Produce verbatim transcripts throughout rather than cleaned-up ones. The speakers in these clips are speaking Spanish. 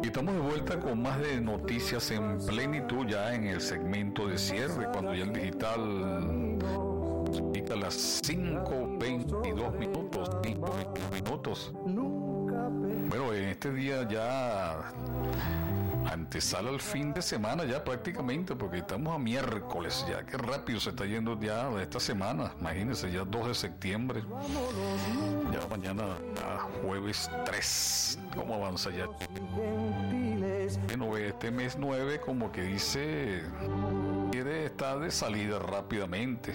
Y estamos de vuelta con más de noticias en plenitud, ya en el segmento de cierre, cuando ya el digital indica las cinco veintidós minutos, cinco veintidós minutos. Bueno, en este día ya antesala el fin de semana ya prácticamente, porque estamos a miércoles ya, qué rápido se está yendo ya esta semana, imagínense, ya dos de septiembre, ya mañana ya jueves tres, ¿cómo avanza ya? Bueno, este mes nueve como que dice, quiere estar de salida rápidamente.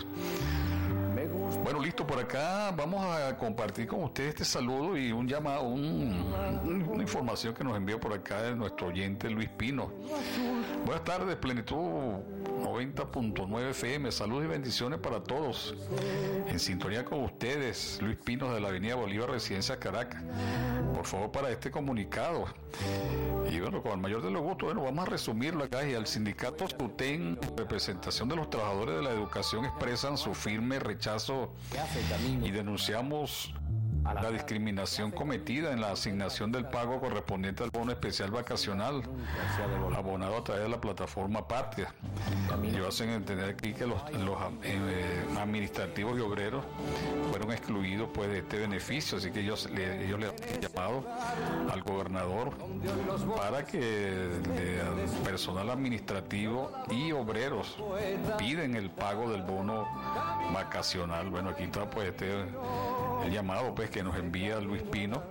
Bueno, listo, por acá vamos a compartir con ustedes este saludo y un llamado, un, una información que nos envió por acá de nuestro oyente Luis Pino. Buenas tardes, Plenitud noventa punto nueve F M, saludos y bendiciones para todos. En sintonía con ustedes, Luis Pino de la Avenida Bolívar, Residencia Caracas. Por favor, para este comunicado. Y bueno, con el mayor de los gustos, bueno, vamos a resumirlo acá. Y al sindicato SUTEN, en representación de los trabajadores de la educación, expresan su firme rechazo y denunciamos la discriminación cometida en la asignación del pago correspondiente al bono especial vacacional abonado a través de la plataforma Patria. Ellos hacen entender aquí que los, los eh, administrativos y obreros fueron excluidos pues de este beneficio, así que ellos le, ellos le han llamado al gobernador para que el personal administrativo y obreros piden el pago del bono vacacional. Bueno, aquí está pues este el llamado pues que nos envía Luis Pino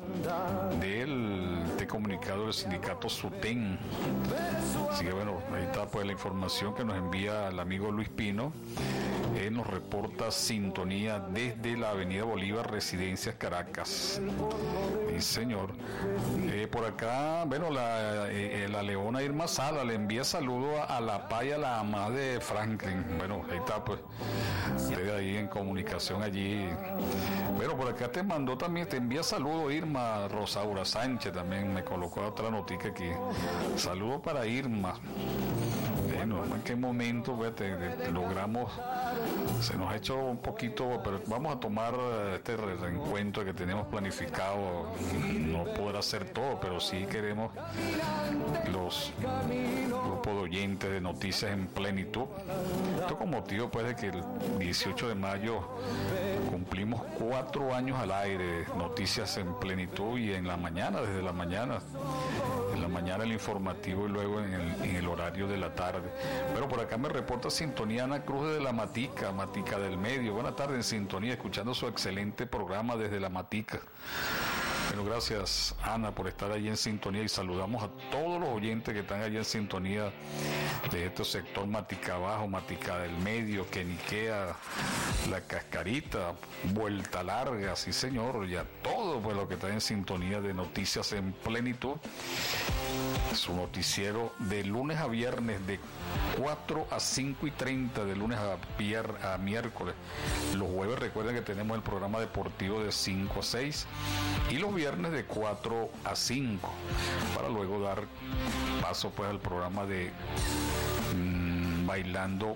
del de comunicado del sindicato SUTEN. Así que bueno, ahí está pues la información que nos envía el amigo Luis Pino. Él nos reporta sintonía desde la Avenida Bolívar, Residencias Caracas. Sí, señor. Eh, por acá, bueno, la, eh, la Leona Irma Sala le envía saludos a, a la paya, la mamá de Franklin. Bueno, ahí está, pues, usted ahí en comunicación allí. Bueno, por acá te mandó también, te envía saludos Irma Rosaura Sánchez, también me colocó otra notica aquí. Saludos para Irma. Bueno, en qué momento pues, te, te logramos, se nos ha hecho un poquito, pero vamos a tomar este reencuentro que tenemos planificado. No podrá ser todo, pero sí queremos los grupos de oyentes de Noticias en Plenitud. Esto con motivo pues de que el dieciocho de mayo cumplimos cuatro años al aire, Noticias en Plenitud, y en la mañana, desde la mañana, en la mañana el informativo y luego en el, en el horario de la tarde. Pero por acá me reporta sintonía Ana Cruz de la Matica, Matica del Medio. Buenas tardes, en sintonía, escuchando su excelente programa desde la Matica. Bueno, gracias Ana por estar allí en sintonía, y saludamos a todos los oyentes que están allí en sintonía de este sector Matica Abajo, Matica del Medio, Queniquea, La Cascarita, Vuelta Larga, sí señor, y a todos pues, los que están en sintonía de Noticias en Plenitud. Su noticiero de lunes a viernes de cuatro a cinco y treinta, de lunes a, pier, a miércoles. Los jueves recuerden que tenemos el programa deportivo de cinco a seis y los viernes de cuatro a cinco, para luego dar paso pues al programa de mmm, Bailando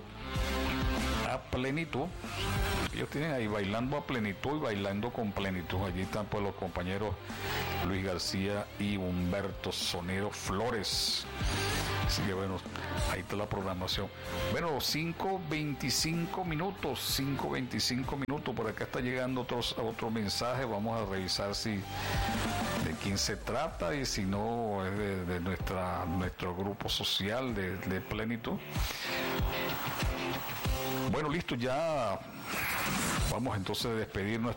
a Plenitud. Ellos tienen ahí Bailando a Plenitud y Bailando con Plenitud. Allí están pues los compañeros Luis García y Humberto Sonero Flores. Así que bueno, ahí está la programación. Bueno, cinco veinticinco minutos, cinco veinticinco minutos. Por acá está llegando otros, otro mensaje. Vamos a revisar si de quién se trata y si no es de, de nuestra, nuestro grupo social de, de Plenitud. Bueno, listo, ya vamos entonces a despedirnos.